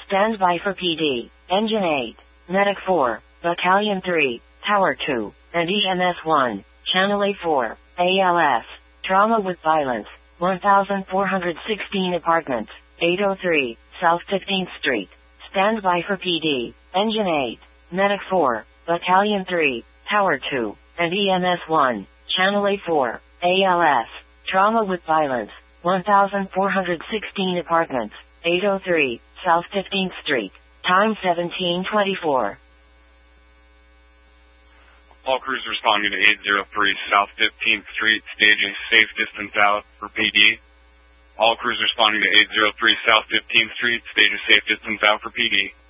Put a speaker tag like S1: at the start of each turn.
S1: Stand by for PD. Engine 8. Medic 4. Battalion 3. Tower 2. And EMS 1. Channel A4. ALS. Trauma with violence. 1416 apartments. 803. South 15th Street. Stand by for PD. Engine 8. Medic 4. Battalion 3. Tower 2. And EMS 1. Channel A4. ALS. Trauma with violence. 1416 apartments. 803. South 15th Street. Time 17:24.
S2: All crews responding to 803 South 15th Street, stage a safe distance out for PD. All crews responding to 803 South 15th Street, stage a safe distance out for PD.